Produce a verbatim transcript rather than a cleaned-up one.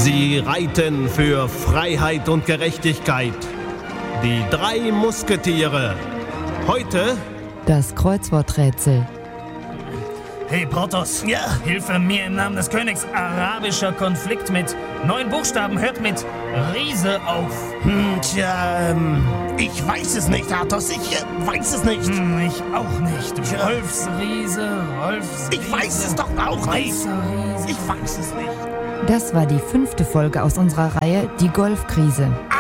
Sie reiten für Freiheit und Gerechtigkeit. Die drei Musketiere. Heute das Kreuzworträtsel. Hey Porthos, ja, hilfe mir im Namen des Königs. Arabischer Konflikt mit neun Buchstaben hört mit Riese auf. Hm, tja, ähm, ich weiß es nicht, Athos, ich äh, weiß es nicht. Hm, ich auch nicht. Rolfsriese, Rolfsriese. Ich weiß es doch auch nicht. Riese. Ich weiß es nicht. Das war die fünfte Folge aus unserer Reihe Die Golfkrise.